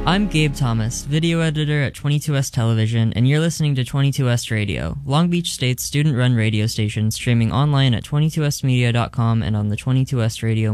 I'm Gabe Thomas, video editor at 22S Television, and you're listening to 22S Radio, Long Beach State's student-run radio station streaming online at 22smedia.com and on the 22S Radio